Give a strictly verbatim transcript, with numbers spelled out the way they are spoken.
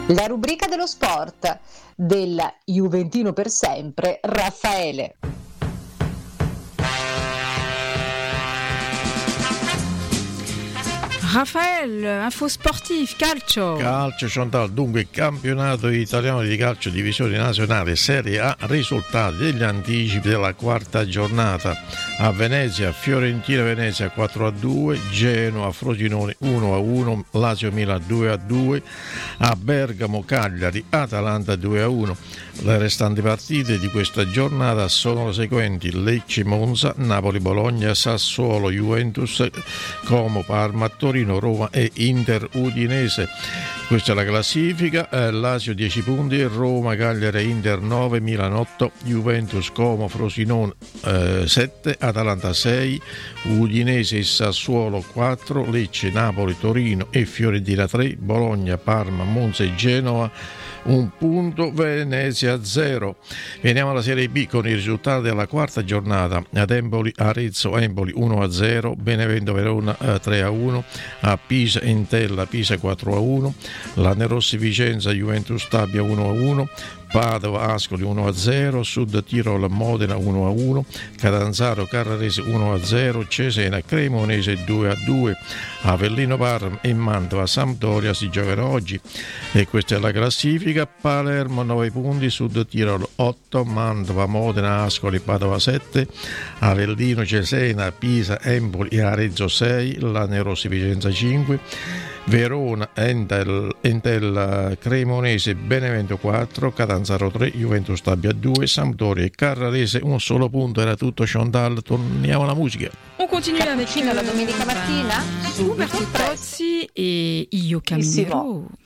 La rubrica dello sport del Juventino per sempre, Raffaele. Raffaele, info sportif, calcio. Calcio, Chantal. Dunque, campionato italiano di calcio, divisione nazionale, Serie A, risultati degli anticipi della quarta giornata. A Venezia, Fiorentina-Venezia quattro a due, Genoa-Frosinone uno a uno, Lazio-Milan due a due, a Bergamo-Cagliari, Atalanta due a uno. Le restanti partite di questa giornata sono le seguenti: Lecce-Monza, Napoli-Bologna, Sassuolo-Juventus, Como-Parma, Torino, Roma e Inter-Udinese. Questa è la classifica. eh, Lazio dieci punti, Roma, Cagliari, Inter nove, Milan otto, Juventus, Como, Frosinone eh, sette, Atalanta sei, Udinese e Sassuolo quattro, Lecce, Napoli, Torino e Fiorentina tre, Bologna, Parma, Monza e Genova un punto, Venezia zero. Veniamo alla Serie B con i risultati della quarta giornata. Ad Empoli, Arezzo, Empoli uno a zero, Benevento, Verona eh, tre a uno, a Pisa, Entella, Pisa quattro a uno, Lanerossi, Vicenza, Juventus Stabia uno a uno, Padova, Ascoli uno a zero, Sud Tirol, Modena uno a uno, Catanzaro, Carrarese uno a zero, Cesena, Cremonese due a due, Avellino, Parma e Mantova, Sampdoria si giocano oggi. E questa è la classifica. Palermo nove punti, Sud Tirol otto, Mantova, Modena, Ascoli, Padova sette, Avellino, Cesena, Pisa, Empoli e Arezzo sei, Lanerossi, Vicenza cinque, Verona, Entel, Entella, Cremonese, Benevento quattro, Catanzaro tre, Juventus Stabia due, Sampdoria e Carrarese un solo punto. Era tutto, Chantal. Torniamo alla musica. On continue avec la domenica mattina. Umberto Tozzi e Io Camminerò.